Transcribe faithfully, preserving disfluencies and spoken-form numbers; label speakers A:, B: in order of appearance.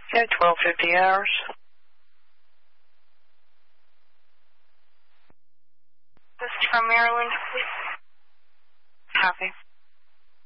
A: Okay, twelve fifty hours.
B: This is from Maryland, please.
A: Copy.